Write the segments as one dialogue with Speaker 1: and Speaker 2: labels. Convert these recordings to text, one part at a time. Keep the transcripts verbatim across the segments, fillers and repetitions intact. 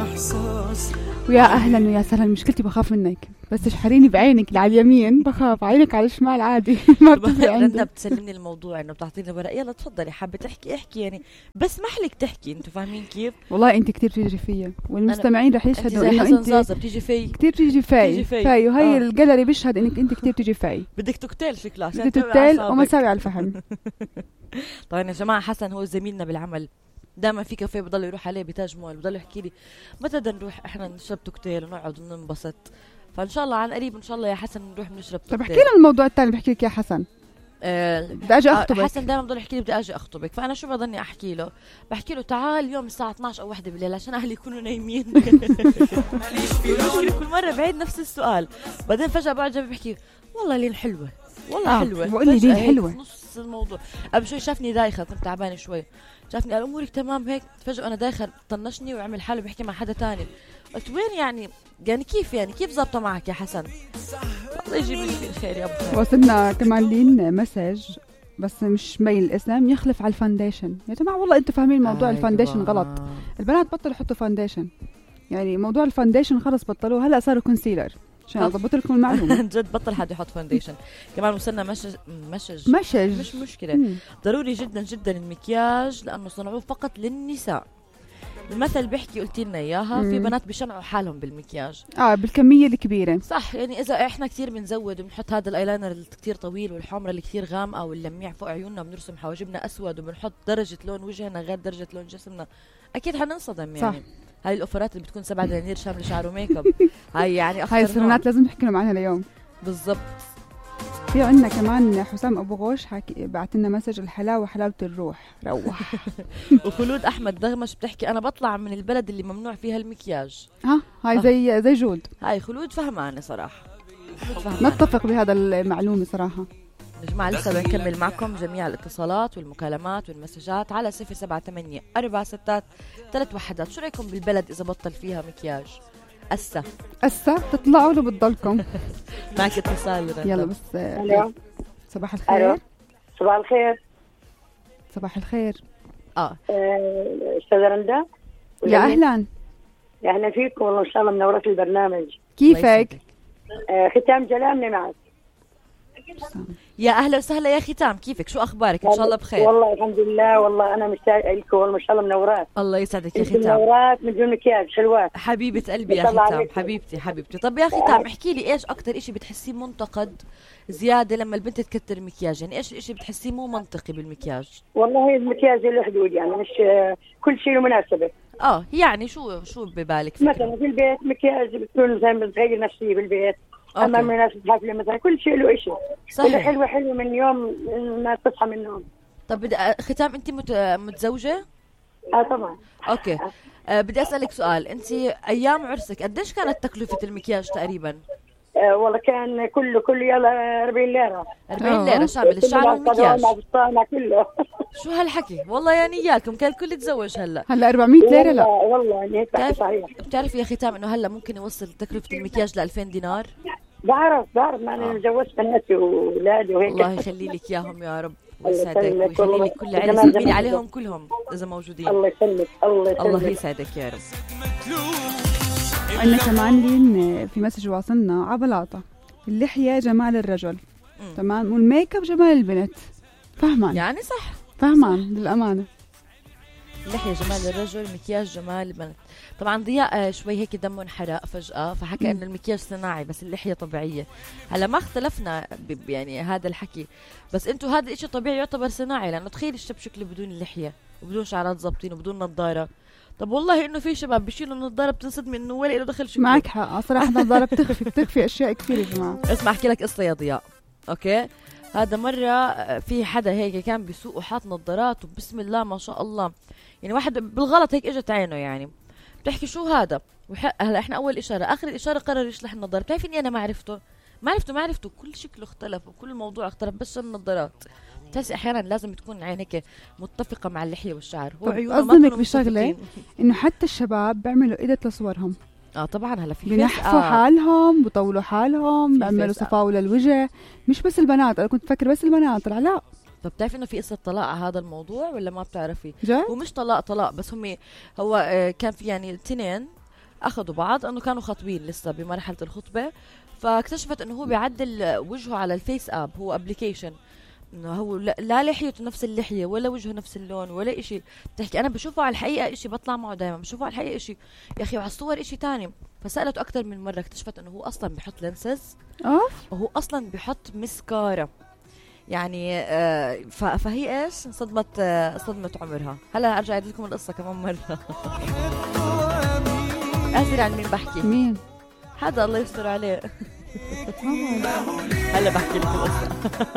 Speaker 1: ويا اهلا ويا سهلا. مشكلتي بخاف منك، بس تشحريني بعينك اللي على اليمين بخاف، عينك على الشمال عادي ما بتفرق عندي.
Speaker 2: رندا بتسلمني الموضوع انه بتعطيني ورق، يلا تفضلي حابه تحكي احكي يعني، بس محلك تحكي. انتوا فاهمين كيف؟
Speaker 1: والله انت كثير بتيجي فيا، والمستمعين رح يشهدوا انه
Speaker 2: انت زازة بتيجي في
Speaker 1: كثير بتيجي في في وهي
Speaker 2: آه.
Speaker 1: الجاليري بيشهد انك انت كثير بتيجي في.
Speaker 2: بدك توكتيل شكلها عشان
Speaker 1: بدك توكتيل ومساوي على الفحم.
Speaker 2: طيب يا جماعه، حسن هو زميلنا بالعمل، دائما في كافيه بضل يروح عليه بتاج مول، بضل يحكي لي متى بدنا نروح احنا نشرب توكتيل ونقعد وننبسط. فان شاء الله عن قريب ان شاء الله يا حسن نروح نشرب توكتيل.
Speaker 1: طب احكي لنا الموضوع الثاني بحكي لك يا حسن.
Speaker 2: آه
Speaker 1: بدي اجي اخطبك.
Speaker 2: حسن دائما بضل يحكي لي بدي اجي اخطبك، فانا شو بضلني احكي له؟ بحكي له تعال اليوم الساعه اثنعش او واحدة بالليل عشان اهلي يكونوا نايمين. كل مره بعيد نفس السؤال، بعدين فجاه بعجب بحكي والله لين حلوه والله آه. حلوه،
Speaker 1: بقول لي لين حلوه
Speaker 2: نص الموضوع. قبل شوي شافني دايخه، كنت تعبانه شوي، شافني قال امورك تمام هيك، فجاه انا دايخه طنشني وعمل حاله بيحكي مع حدا تاني. قلت وين يعني يعني كيف يعني كيف ظابطه معك يا حسن؟ الله يجيب لي الخير يا ابو خير.
Speaker 1: وصلنا كمان لين مسج بس مش مبين الاسم، يخلف على الفاونديشن. يا جماعه والله انتوا فاهمين موضوع أيوة. الفاونديشن غلط، البنات بطلوا يحطوا فاونديشن، يعني موضوع الفاونديشن خلص بطلوه، هلا صاروا كونسيلر عشان اضبط لكم المعلومه.
Speaker 2: جد بطل حد يحط فاونديشن. كمان وصلنا مشج مشج
Speaker 1: مشج
Speaker 2: مش مشكله مم. ضروري جدا جدا المكياج لانه صنعوه فقط للنساء. المثل بيحكي قلتي لنا اياها، في بنات بيشمعوا حالهم بالمكياج
Speaker 1: اه بالكميه الكبيره
Speaker 2: صح. يعني اذا احنا كثير بنزود وبنحط هذا الايلاينر اللي كثير طويل والحمره اللي كثير غامقه واللميع فوق عيوننا، بنرسم حواجبنا اسود وبنحط درجه لون وجهنا غير درجه لون جسمنا، اكيد حننصدم يعني. صح. هاي الاوفرات اللي بتكون سبعة دنانير شامله شعر وميك اب، هاي يعني
Speaker 1: هاي السرنات لازم نحكي لهم عنها اليوم
Speaker 2: بالضبط.
Speaker 1: في عندنا كمان حسام ابو غوش حكي بعت لنا مسج الحلاوه حلاوه الروح روح.
Speaker 2: وخلود احمد دغمش بتحكي انا بطلع من البلد اللي ممنوع فيها المكياج.
Speaker 1: ها هاي زي زي جود.
Speaker 2: هاي خلود فهمانه صراحه،
Speaker 1: نتفق بهذا المعلومه صراحه.
Speaker 2: يا جماعه لسه بنكمل معكم جميع الاتصالات والمكالمات والمسجات على صفر سبعة ثمانية أربعة ستة ثلاث وحدات. شو رايكم بالبلد اذا بطل فيها مكياج؟ أسا
Speaker 1: أسا تطلعوا له بتضلكم.
Speaker 2: معك اتصال رندا.
Speaker 1: يلا بس
Speaker 3: الو
Speaker 1: صباح الخير.
Speaker 3: الو صباح الخير.
Speaker 1: صباح الخير.
Speaker 2: اه
Speaker 3: استاذه رندا
Speaker 1: يا اهلا.
Speaker 3: يا اهلا فيكم والله، ان شاء الله منورت البرنامج.
Speaker 1: كيفك؟
Speaker 3: آه ختام جلالنا معك.
Speaker 2: يا اهلا وسهلا يا ختام، كيفك؟ شو اخبارك؟ ان شاء الله بخير.
Speaker 3: والله الحمد لله، والله انا مشتاقه لكم والله، ما شاء الله منورات.
Speaker 2: الله يسعدك يا ختام.
Speaker 3: منورات من دون مكياج حلوات
Speaker 2: حبيبه قلبي يا ختام، حبيبتي حبيبتي. طب يا ختام احكي لي ايش اكثر شيء بتحسيه منتقد زياده لما البنت تكتر مكياج؟ يعني ايش الشيء بتحسيه مو منطقي بالمكياج؟
Speaker 3: والله المكياج له حدود، يعني مش كل شيء له مناسبه.
Speaker 2: اه يعني شو شو ببالك فكرة؟
Speaker 3: مثلا في البيت مكياج بتكون زي ما بتغير نفسيه بالبيت. أوكي. أما مناسبة حفلة مثلا كل شيء له إشي. صحيح. حلوة حلوة من يوم ما تصحى من النوم.
Speaker 2: طب بدي ختام أنت مت... متزوجة؟
Speaker 3: آه طبعا.
Speaker 2: أوكي. آه بدي أسألك سؤال، أنت أيام عرسك قديش كانت تكلفة المكياج تقريبا؟
Speaker 3: آه والله كان كله كله يلا أربعين ليرة.
Speaker 2: أربعين ليرة شامل الشعر والمكياج.
Speaker 3: كله.
Speaker 2: شو هالحكي؟ والله يعني إياكم كان الكل يتزوج هلا.
Speaker 1: هلا أربعمية ليرة لا.
Speaker 3: والله يعني هيك بحكي صحيح.
Speaker 2: بتعرفي يا ختام إنه هلا ممكن يوصل تكلفة المكياج ل ألفين دينار؟
Speaker 3: بعرف بعرف ما أنا متجوزت بناتي وأولادي وهيك.
Speaker 2: الله يخلي لك إياهم يا رب ويسعدك ويخلي لك كل عيلة، سلمي عليهم كلهم إذا موجودين.
Speaker 3: الله يسلمك الله يسلمك
Speaker 2: الله يسعدك يا رب.
Speaker 1: عندنا كمان لين في مسج واصلنا عبلاطة، اللحية جمال الرجل م. تمام، والميك اب جمال البنت. فهمان
Speaker 2: يعني صح
Speaker 1: فهمان للأمانة.
Speaker 2: اللحية جمال الرجل، مكياج جمال البنت. طبعا ضياء شوي هيك دمه انحرق فجأة فحكى انه المكياج صناعي بس اللحية طبيعية. هلا ما اختلفنا يعني هذا الحكي، بس انتو هذا الاشي طبيعي يعتبر صناعي، لانه تخيل الشاب شكله بدون اللحية وبدون شعرات ظابطين وبدون نظارة. طب والله انه في شباب بيشيلوا النظارة بتنصدم انه ولا له دخل شكله.
Speaker 1: معك حق صراحة النظارة بتخفي بتخفي اشياء كثير يا جماعة.
Speaker 2: اسمع احكي لك قصة يا ضياء. اوكي هذا مرة في حدا هيك كان بيسوق وحاط نظارات وبسم الله ما شاء الله، يعني واحد بالغلط هيك اجت عينه، يعني بتحكي شو هذا؟ هلا احنا اول اشاره اخر الاشاره قرر يشلح النظاره. بتعرفي اني انا ما عرفته ما عرفته ما عرفته كل شكله اختلف وكل الموضوع اختلف بس النظارات. بتحسي احيانا لازم تكون عينك متفقه مع اللحيه والشعر. هو عيونه ما كانوا
Speaker 1: بشغله انه حتى الشباب بيعملوا ايديت لصورهم.
Speaker 2: اه طبعا هلا في
Speaker 1: بينحفوا آه. حالهم بيطولوا حالهم بيعملوا صفاوه للوجه. مش بس البنات، انا كنت فكر بس البنات طلع لا.
Speaker 2: طب بتعرفي انه في قصه طلاق على هذا الموضوع ولا ما بتعرفي؟
Speaker 1: جاي؟
Speaker 2: ومش طلاق طلاق بس هم هو آه كان في يعني اثنين اخذوا بعض انه كانوا خاطبين لسه بمرحله الخطبه، فاكتشفت انه هو بيعدل وجهه على الفيس اب، هو ابلكيشن انه هو لا, لا لحيته نفس اللحيه ولا وجهه نفس اللون ولا إشي. بتحكي انا بشوفه على الحقيقه إشي، بطلع معه دائما بشوفه على الحقيقه إشي، يا اخي وعلى الصور إشي تاني. فسالته اكثر من مره، اكتشفت انه هو اصلا بيحط لينسز
Speaker 1: اوف
Speaker 2: وهو اصلا بيحط مسكارا يعني. آه فهي ايش صدمت آه صدمت عمرها. هلا ارجع اعيد لكم القصه كمان مره. اسر عن مين بحكي؟
Speaker 1: مين
Speaker 2: هذا الله يستر عليه. هلا بحكي لكم القصه.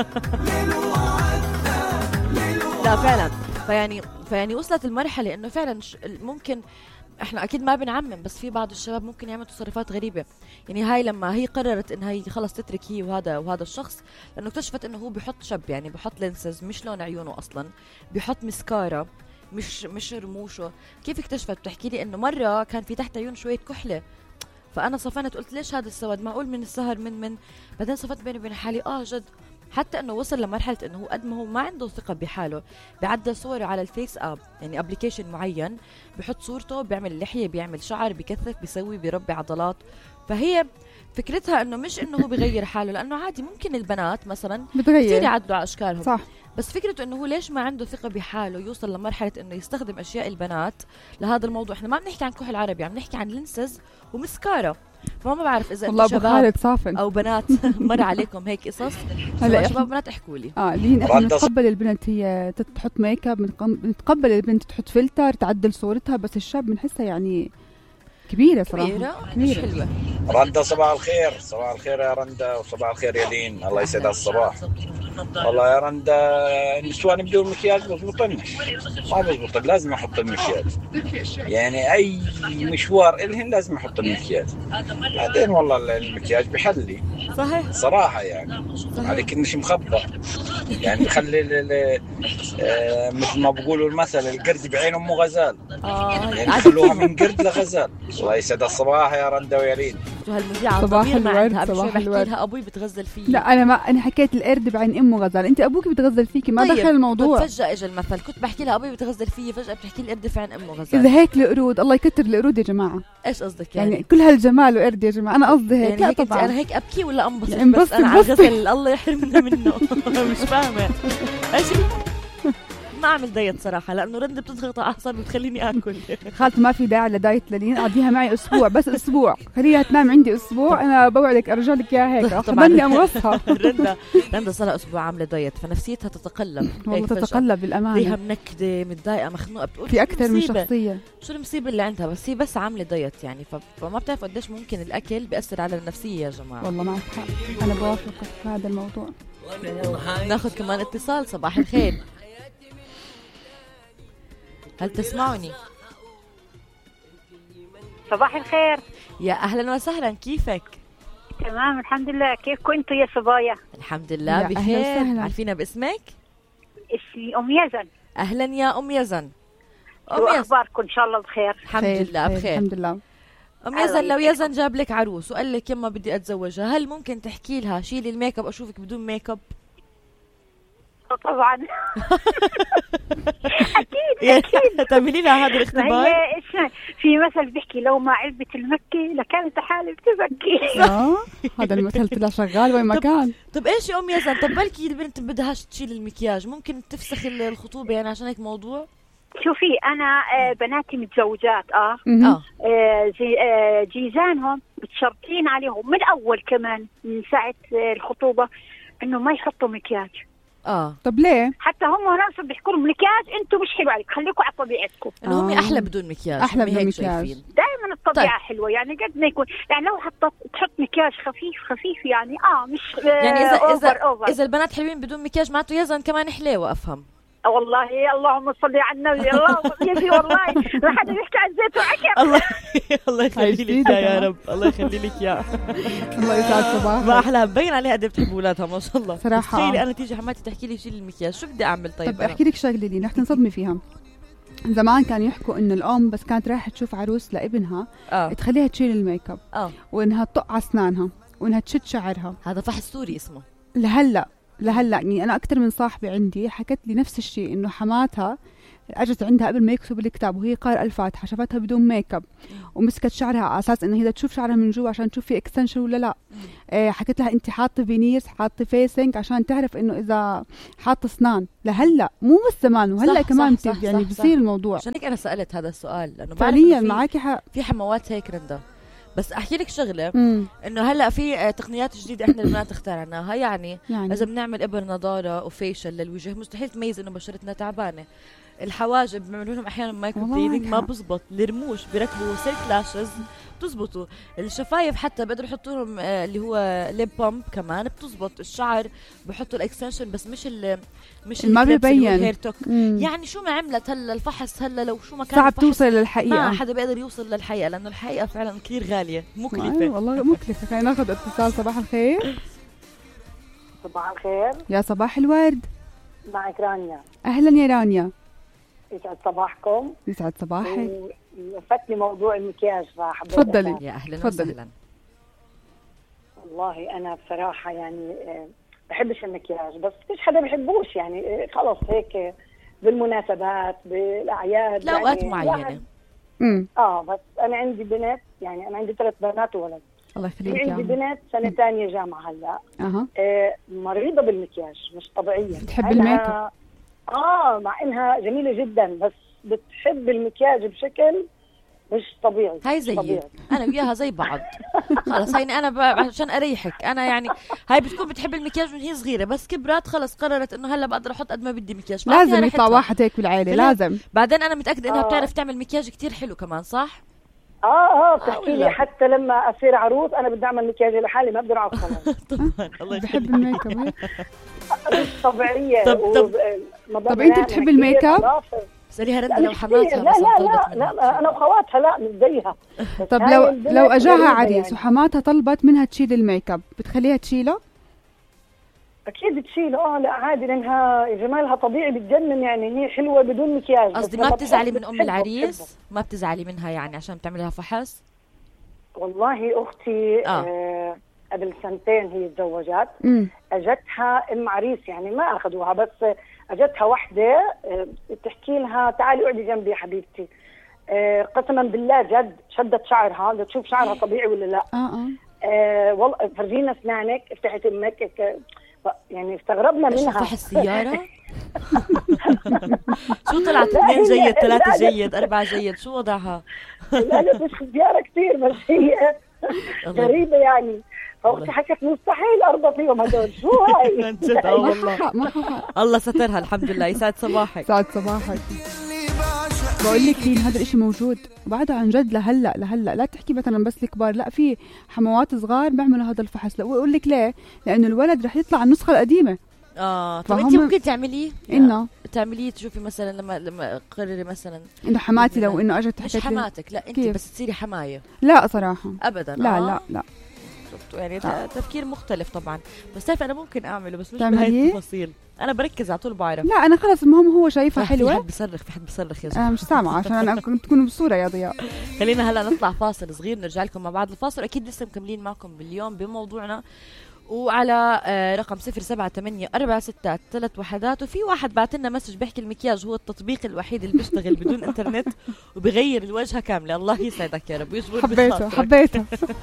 Speaker 2: لا فعلا، فيعني فيعني وصلت المرحله انه فعلا ممكن احنا اكيد ما بنعمم، بس في بعض الشباب ممكن يعمل تصرفات غريبه. يعني هاي لما هي قررت انها هي خلص تترك هي وهذا وهذا الشخص، لانه اكتشفت انه هو بيحط شب، يعني بيحط لينسز مش لون عيونه اصلا، بيحط مسكارا مش مش رموشه. كيف اكتشفت؟ بتحكي لي انه مره كان في تحت عيون شويه كحله، فانا صفنت قلت ليش هذا السواد، معقول من السهر من من بعدين صفت بيني وبين حالي اه جد. حتى انه وصل لمرحله انه هو قد ما هو ما عنده ثقه بحاله، بيعدل صوره على الفيس اب، يعني ابلكيشن معين بحط صورته، بيعمل لحيه، بيعمل شعر، بيكثف، بيسوي، بيربي عضلات. فهي فكرتها انه مش انه هو بيغير حاله، لانه عادي ممكن البنات مثلا كثير يعدلوا على اشكالهم
Speaker 1: صح،
Speaker 2: بس فكرته انه هو ليش ما عنده ثقه بحاله يوصل لمرحله انه يستخدم اشياء البنات لهذا الموضوع. احنا ما بنحكي عن كحل عربي، عم نحكي عن لينسز ومسكارا. فما ما بعرف اذا
Speaker 1: والله ابو خالد صافن
Speaker 2: او بنات مر عليكم هيك قصص.
Speaker 1: هلا
Speaker 2: شباب بنات احكوا لي.
Speaker 1: اه لين احنا نتقبل البنت هي تحط ميك اب، نتقبل البنت تحط فلتر تعدل صورتها، بس الشاب بنحسها يعني كبيرة صراحة،
Speaker 2: كبيرة,
Speaker 1: كبيرة.
Speaker 2: حلوة.
Speaker 4: رندا صباح الخير. صباح الخير يا رندا، وصباح الخير يا لين، الله يسعد الصباح. والله يا رندا النسوان بدون مكياج بزبطنش، ما بزبط، لازم احط المكياج، يعني اي مشوار الهن لازم احط المكياج. بعدين والله المكياج بحلي
Speaker 2: صحيح
Speaker 4: صراحة، يعني عليك انش مخبى، يعني بخلي آه مثل ما بقولوا المثل القرد بعين امه غزال،
Speaker 2: اه
Speaker 4: يعني خلوها من قرد لغزال. الله يسعد الصباح يا رندا ويا لين.
Speaker 2: هالمذيعة
Speaker 1: صباح الورد،
Speaker 2: صباح
Speaker 1: صباح
Speaker 2: الورد. لها ابوي بتغزل فيه.
Speaker 1: لا انا ما انا حكيت القرد بعين امه غزال، انت ابوك بتغزل فيكي، ما
Speaker 2: طيب.
Speaker 1: دخل الموضوع.
Speaker 2: فجأة اجى المثل، كنت بحكي لها ابوي بتغزل فيه، فجأة بتحكي لي قرد في عين امه غزال.
Speaker 1: اذا هيك القرود الله يكتر القرود يا جماعة.
Speaker 2: ايش قصدك يعني؟
Speaker 1: يعني كل هالجمال وقرد يا جماعة، انا قصدي هيك.
Speaker 2: يعني
Speaker 1: لا
Speaker 2: هيك
Speaker 1: طبعا
Speaker 2: انا هيك ابكي ولا انبسط؟
Speaker 1: يعني
Speaker 2: بس انا على
Speaker 1: انبسط.
Speaker 2: غزل الله يحرمنا منه. مش فاهمة ايش ما اعمل دايت صراحه، لانه رند بتضغط اعصابي بتخليني اكل.
Speaker 1: خالتي ما في داعي لدايت للين، قضيها معي اسبوع بس، اسبوع خليها تنام عندي اسبوع، انا بوعدك ارجع لك اياها هيك اخذني امغصها.
Speaker 2: رندا رندا صار اسبوع عامله دايت، فنفسيتها تتقلب
Speaker 1: والله تتقلب بالامانه،
Speaker 2: فيها منكده متضايقه مخنوقه، بتقول
Speaker 1: في اكثر من شخصيه.
Speaker 2: شو المصيبه اللي عندها؟ بس هي بس عامله دايت يعني، فما بتعرف قديش ممكن الاكل بياثر على النفسيه يا جماعه.
Speaker 1: والله معك حق، انا بوافقك في هذا الموضوع.
Speaker 2: ناخذ كمان اتصال. صباح الخير، هل تسمعني؟
Speaker 5: صباح الخير.
Speaker 2: يا أهلا وسهلا، كيفك؟
Speaker 5: تمام الحمد لله، كيفكم انتوا يا صبايا؟
Speaker 2: الحمد لله بخير. عارفينا باسمك؟
Speaker 5: اسمي أم يزن.
Speaker 2: أهلا يا أم يزن.
Speaker 5: شو أخباركم؟ إن شاء الله بخير.
Speaker 2: الحمد لله بخير.
Speaker 1: الحمد لله.
Speaker 2: أم يزن، لو يزن جاب لك عروس وقال لك يما بدي أتزوجها، هل ممكن تحكي لها شيلي الميك اب أشوفك بدون ميك اب؟
Speaker 5: طبعا. اكيد اكيد
Speaker 2: تعملي لها هذا الاختبار.
Speaker 5: في مثل بيحكي لو ما علبة المكي لكانت حالي بتبكي.
Speaker 1: اه هذا المثل طلع شغال وين ما كان.
Speaker 2: طب ايش يا ام يزن، طب بلكي البنت بدهاش تشيل المكياج، ممكن تفسخ الخطوبه يعني عشان هيك موضوع.
Speaker 5: شوفي انا بناتي متزوجات اه
Speaker 2: اه
Speaker 5: جيزانهم متشرطين عليهم من اول كمان من ساعه الخطوبه انه ما يحطوا مكياج.
Speaker 2: اه
Speaker 5: طب ليه؟ حتى هم ناس بيحكوا لهم مكياج انتم مش حلو عليك، خليكم على طبيعتكم.
Speaker 2: انه هم احلى بدون مكياج،
Speaker 1: احلى بدون مكياج.
Speaker 5: دائما الطبيعه طيب. حلوه يعني قد ما يكون، يعني لو حطت تحط مكياج خفيف خفيف يعني اه مش
Speaker 2: يعني اذا
Speaker 5: أوفر
Speaker 2: اذا
Speaker 5: أوفر.
Speaker 2: اذا البنات حلوين بدون مكياج معناته يزن كمان حلوه. افهم
Speaker 5: والله. اللهم صل على النبي. الله يبي والله لا حدا يحكي عن زيت وعكر.
Speaker 2: الله الله يخلي لك يا رب، الله يخلي لك يا
Speaker 1: الله يسعد صباحك.
Speaker 2: ما احلاها، مبين عليها قد بتحب اولادها ما شاء الله
Speaker 1: صراحه.
Speaker 2: تخيلي انا تيجي حماتي تحكي لي شيل المكياج، شو بدي اعمل؟ طيب
Speaker 1: طب احكي لك شغله دي رح تنصدمي فيها. زمان كانوا يحكوا انه الام بس كانت رايحه تشوف عروس لابنها
Speaker 2: آه.
Speaker 1: تخليها تشيل الميك اب
Speaker 2: اه
Speaker 1: وانها تطق على اسنانها وانها تشد شعرها.
Speaker 2: هذا فحص سوري اسمه.
Speaker 1: لهلا لهلا يعني انا اكثر من صاحبه عندي حكت لي نفس الشيء، انه حماتها اجت عندها قبل ما يكتب الكتاب وهي قارئة الفاتحة، شافتها بدون ميك اب ومسكت شعرها على اساس انه هي تشوف شعرها من جوا عشان تشوف في اكستنشن ولا لا. آه حكيت لها انت حاطه فينيرز، حاطه فيسنج عشان تعرف انه اذا حاطه اسنان. لهلا مو بس زمان وهلا كمان صح صح يعني صح بصير صح الموضوع.
Speaker 2: عشان هيك انا سالت هذا السؤال لانه
Speaker 1: فعليا معك حق
Speaker 2: في حموات هيك رندا. بس احكي لك شغله انه هلا في تقنيات جديده احنا البنات اخترعناها، يعني, يعني اذا بنعمل ابر نضاره وفيشل للوجه مستحيل تميز انه بشرتنا تعبانه. الحواجب بيعملوا لهم احيانا مايكرو بليدنج ما بزبط، الرموش بيركبوا سيلك لاشز بتزبطوا، الشفايف حتى بيقدروا يحطوا لهم آه اللي هو ليب بامب كمان بتزبط، الشعر بحطوا الاكستنشن بس مش ال مش
Speaker 1: ما بيبين
Speaker 2: يعني شو ما عملت هلا الفحص هلا لو شو ما كان
Speaker 1: صعب توصل للحقيقه،
Speaker 2: ما حدا بيقدر يوصل للحقيقه لانه الحقيقه فعلا كثير غاليه مكلفه.
Speaker 1: أيوة والله مكلفه. خلينا ناخذ اتصال. صباح الخير.
Speaker 3: صباح الخير.
Speaker 1: يا صباح الورد.
Speaker 3: معك رانيا.
Speaker 1: اهلا يا رانيا.
Speaker 3: يسعد صباحكم.
Speaker 1: يسعد صباحك.
Speaker 3: لفتني موضوع المكياج فحبيت
Speaker 2: تفضلي. يا اهلا وسهلا.
Speaker 3: والله انا بصراحه يعني بحبش المكياج بس فيش حدا بحبوش يعني خلص هيك بالمناسبات بالاعياد
Speaker 2: لا اوقات يعني معينه.
Speaker 3: امم اه بس انا عندي بنت يعني انا عندي ثلاث بنات وولد.
Speaker 1: الله يخليك.
Speaker 3: عندي بنت سنه ثانيه جامعه هلا.
Speaker 1: اها
Speaker 3: آه مريضه بالمكياج مش طبيعيه.
Speaker 1: بتحب الميك اب؟
Speaker 3: اه مع انها جميله جدا بس بتحب المكياج بشكل مش طبيعي.
Speaker 2: هاي زيي انا وياها زي بعض. خلص هيني انا ب... عشان اريحك انا يعني هاي بتكون بتحب المكياج من هي صغيره بس كبرت خلص قررت انه هلا بقدر احط قد ما بدي مكياج.
Speaker 1: لازم يطلع واحد هيك بالعائله لازم.
Speaker 2: بعدين انا متاكده انها آه. بتعرف تعمل مكياج كتير حلو كمان صح؟
Speaker 3: اه اه بتحكي لي حتى لما اصير عروس انا بدي اعمل مكياج لحالي ما بقدر اعرف خلص.
Speaker 2: طبعا الله
Speaker 1: بحب الميك اب
Speaker 3: مش طبيعيه.
Speaker 2: طب طب,
Speaker 1: طب انت بتحب الميك اب؟
Speaker 2: سأليها رندا لو حماتها
Speaker 3: لا لا لا, لا انا وخواتها لا مش زيها.
Speaker 1: طب لو لو اجاها عريس يعني. وحماتها طلبت منها تشيل الميك اب بتخليها تشيله؟
Speaker 3: اكيد تشيله. اه لا عادي لانها جمالها طبيعي بتجنن يعني هي حلوه بدون مكياج.
Speaker 2: قصدي ما بتزعلي من ام العريس؟ ما بتزعلي منها يعني عشان بتعمل لها فحص؟
Speaker 3: والله اختي آه. آه قبل سنتين هي تزوجت اجتها ام عريس يعني ما اخذوها بس اجتها وحده بتحكي لها تعالي اقعدي جنبي يا حبيبتي. أه قسما بالله جد شدت شعرها لتشوف شعرها طبيعي ولا لا.
Speaker 1: اه اه,
Speaker 3: أه والله فرجينا اسنانك افتحت امك يعني استغربنا منها.
Speaker 2: فحص السياره شو طلعت اثنين جيد ثلاثه جيد اربعه جيد شو وضعها؟
Speaker 3: لا لا مش سياره كثير بس هي غريبه يعني. فاختي حكت مستحيل ارضى فيهم هدول شو هاي.
Speaker 2: والله الله سترها الحمد لله. يسعد صباحك.
Speaker 1: يسعد صباحك. بقول لك لين هذا الاشي موجود وبعده عن جد لهلا لهلا لا تحكي مثلا بس الكبار لا في حموات صغار بيعملوا هذا الفحص. لا واقول لك ليه لانه الولد رح يطلع النسخه القديمه.
Speaker 2: اه طب انت ممكن تعمليه
Speaker 1: انه
Speaker 2: تعمليه تشوفي مثلا لما لما قرري مثلا
Speaker 1: انه حماتي لو انه اجت
Speaker 2: مش حماتك لا انت كيف؟ بس تصيري حمايه.
Speaker 1: لا صراحه
Speaker 2: ابدا.
Speaker 1: لا
Speaker 2: آه.
Speaker 1: لا لا
Speaker 2: يعني آه. تفكير مختلف طبعا بس تعرف انا ممكن اعمله بس مش بهاي التفاصيل. انا بركز على طول بعرف.
Speaker 1: لا انا خلص المهم هو شايفها حلوه.
Speaker 2: في حد بيصرخ في حد بيصرخ يا
Speaker 1: زلمه. انا مش سامعه عشان انا كنت تكونوا بالصوره يا ضياء.
Speaker 2: خلينا هلا نطلع فاصل صغير نرجع لكم مع بعض الفاصل. اكيد لسه مكملين معكم باليوم بموضوعنا وعلى رقم صفر سبعة ثمانية أربعة ستة ثلاث وحدات. وفي واحد بعت لنا مسج بيحكي المكياج هو التطبيق الوحيد اللي بيشتغل بدون انترنت وبغير الوجهه كامله. الله يسعدك يا رب ويجبر
Speaker 1: حبيته حبيته.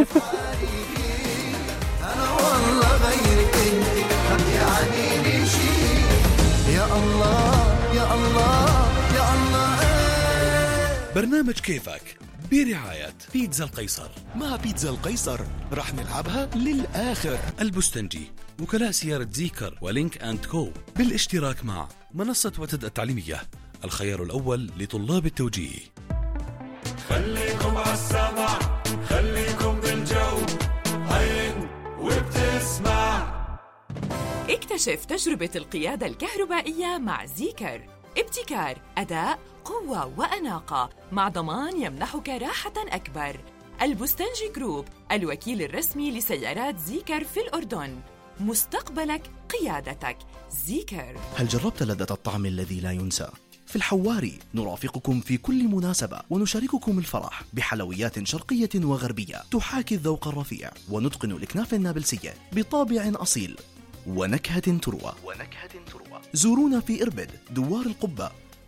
Speaker 6: أنا والله غيرك انت يعني شيء يا الله يا الله يا الله.
Speaker 7: برنامج كيفك برعاية بيتزا القيصر.
Speaker 6: مع بيتزا القيصر رح نلعبها للآخر.
Speaker 7: البستنجي وكلاء سيارة زيكر ولينك أند كو بالاشتراك مع منصة وتد التعليمية الخيار الأول لطلاب التوجيه.
Speaker 8: خليكم عالسمع خليكم بالجو هين وبتسمع.
Speaker 9: اكتشف تجربة القيادة الكهربائية مع زيكر. ابتكار، أداء، قوة وأناقة مع ضمان يمنحك راحة أكبر. البستنجي جروب الوكيل الرسمي لسيارات زيكر في الأردن. مستقبلك قيادتك. زيكر.
Speaker 6: هل جربت لذة الطعم الذي لا ينسى؟ في الحواري نرافقكم في كل مناسبة ونشارككم الفرح بحلويات شرقية وغربية تحاكي الذوق الرفيع ونتقن الإكناف النابلسية بطابع أصيل ونكهة تروى ونكهة تروى. زورونا في إربد دوار القبة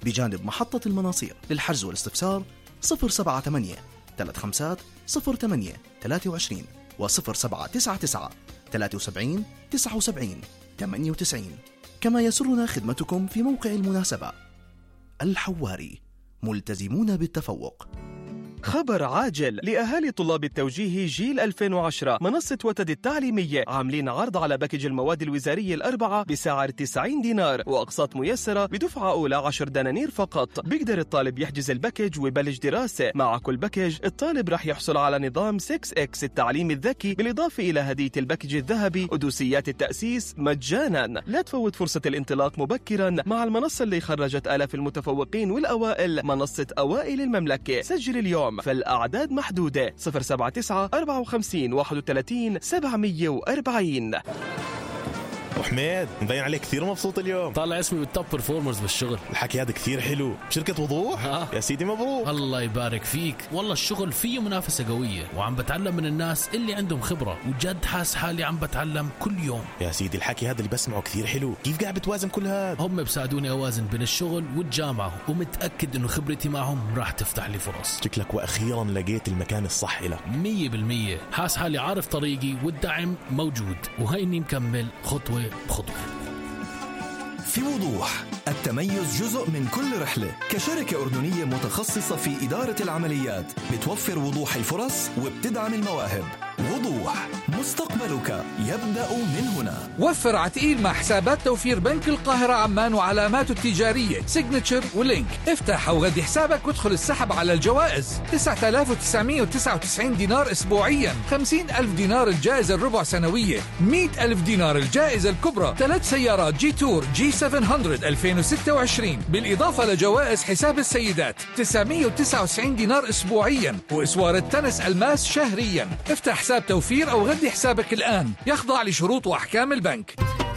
Speaker 6: بجانب محطة المناصير. للحجز والاستفسار صفر سبعة ثمانية ثلاثة خمسة صفر ثمانية ثلاثة وعشرين وصفر سبعة تسعة تسعة ثلاثة وسبعين تسعة وسبعين ثمانية وتسعين. كما يسرنا خدمتكم في موقع المناسبة. الحواري، ملتزمون بالتفوق.
Speaker 10: خبر عاجل لأهالي طلاب التوجيه جيل ألفين وعشرة. منصة وتد التعليمية عاملين عرض على باكج المواد الوزارية الأربعة بسعر تسعين دينار وأقساط ميسرة بدفعة أولى عشر دنانير فقط. بيقدر الطالب يحجز الباكج ويبلش دراسة. مع كل باكج الطالب رح يحصل على نظام ستة إكس التعليم الذكي، بالإضافة إلى هدية الباكج الذهبي ودوسيات التأسيس مجانا. لا تفوت فرصة الانطلاق مبكرا مع المنصة اللي خرجت آلاف المتفوقين والأوائل، منصة أوائل المملكة. سجل اليوم فالأعداد محدودة. صفر سبعة تسعة أربعة خمسين واحد وثلاثين سبعمية وأربعين.
Speaker 11: وحميد مبين عليك كثير مبسوط اليوم.
Speaker 12: طالع اسمي بالتوب برفورمرز بالشغل.
Speaker 11: الحكي هذا كثير حلو. بشركة وضوح؟
Speaker 12: ها.
Speaker 11: يا سيدي مبروك.
Speaker 12: الله يبارك فيك. والله الشغل فيه منافسة قوية وعم بتعلم من الناس اللي عندهم خبرة، وجد حاس حالي عم بتعلم كل يوم.
Speaker 11: يا سيدي الحكي هذا اللي بسمعه كثير حلو. كيف قاعد بتوازن كل هذا؟
Speaker 12: هم بساعدوني أوازن بين الشغل والجامعة، ومتأكد إنه خبرتي معهم راح تفتح لي فرص.
Speaker 11: شكلك وأخيرا لقيت المكان الصح لك.
Speaker 12: مية بالمية. حاس حالي عارف طريقي والدعم موجود، وهيني مكمل خطوة بخطوة.
Speaker 13: في وضوح، التميز جزء من كل رحلة. كشركة أردنية متخصصة في إدارة العمليات بتوفر وضوح الفرص وبتدعم المواهب. وضوح، مستقبلك يبدأ من هنا.
Speaker 14: وفر عتقيل مع حسابات توفير بنك القاهرة عمان وعلاماته التجارية سيجنتشر ولينك. افتح أو غدي حسابك وادخل السحب على الجوائز. تسعة آلاف وتسعمية وتسعة وتسعين دينار أسبوعيا، خمسين ألف دينار الجائزة الربع سنوية، مئة ألف دينار الجائزة الكبرى، ثلاث سيارات جي تور جي سبعمية ألفين وستة وعشرين، بالإضافة لجوائز حساب السيدات تسعمية وتسعة وتسعين دينار أسبوعيا، وإسوار التنس الماس شهريا. افتح حساب توفير أو غدي حسابك الآن، يخضع لشروط وأحكام البنك.